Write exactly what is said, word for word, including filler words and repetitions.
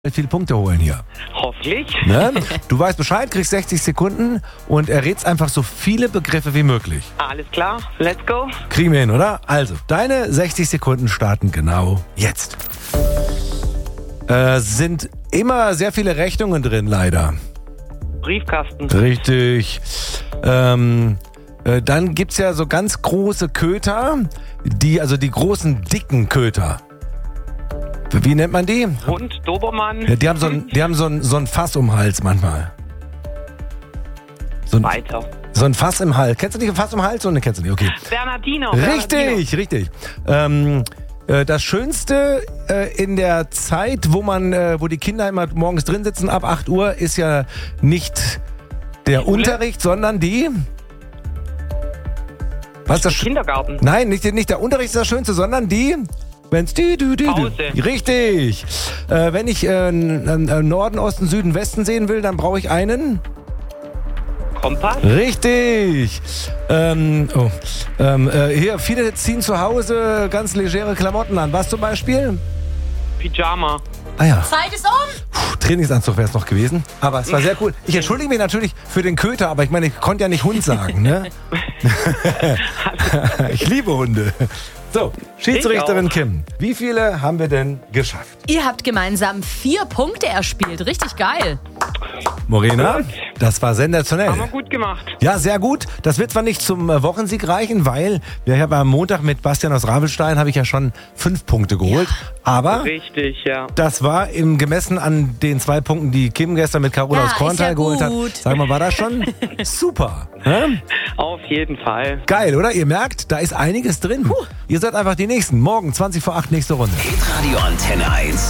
viele Punkte holen hier. Hoffentlich. Ne? Du weißt Bescheid, kriegst sechzig Sekunden und errätst einfach so viele Begriffe wie möglich. Alles klar, let's go. Kriegen wir hin, oder? Also, deine sechzig Sekunden starten genau jetzt. Äh, sind immer sehr viele Rechnungen drin, leider. Briefkasten. Richtig. Ähm, äh, dann gibt's ja so ganz große Köter, die, also die großen, dicken Köter. Wie nennt man die? Hund, Dobermann. Ja, die haben so ein, die haben so ein, so ein Fass um den Hals manchmal. So ein, Weiter. so ein Fass im Hals. Kennst du nicht ein Fass im Hals? Oder kennst du nicht? Okay. Bernardino. Richtig, Bernardino. richtig. Ähm, äh, das Schönste äh, in der Zeit, wo man, äh, wo die Kinder immer morgens drin sitzen, ab acht Uhr, ist ja nicht der Schule? Unterricht, sondern die... Was ist das? Sch- Kindergarten. Nein, nicht, nicht der Unterricht ist das Schönste, sondern die... Wenn's die, du, die, Pause. Richtig. Äh, wenn ich äh, n- n- Norden, Osten, Süden, Westen sehen will, dann brauche ich einen... Kompass. Richtig. Ähm, oh. ähm, äh, hier, viele ziehen zu Hause ganz legere Klamotten an. Was zum Beispiel? Pyjama. Ah ja, Zeit ist um! Puh, Trainingsanzug wäre es noch gewesen. Aber es war sehr cool. Ich entschuldige mich natürlich für den Köter, aber ich meine, ich konnte ja nicht Hund sagen, ne? Ich liebe Hunde. So, Schiedsrichterin Ich auch. Kim, wie viele haben wir denn geschafft? Ihr habt gemeinsam vier Punkte erspielt. Richtig geil. Morena, das war sensationell. Haben wir gut gemacht. Ja, sehr gut. Das wird zwar nicht zum äh, Wochensieg reichen, weil wir haben am Montag mit Bastian aus Ravelstein habe ich ja schon fünf Punkte geholt. Aber Richtig, ja. das war im gemessen an den zwei Punkten, die Kim gestern mit Carola Ja, aus Korntal ist ja geholt hat. gut. Sag mal, war das schon super? Hä? Auf jeden Fall. Geil, oder? Ihr merkt, da ist einiges drin. Ihr seid einfach die Nächsten. Morgen zwanzig vor acht nächste Runde. Hitradio Antenne eins.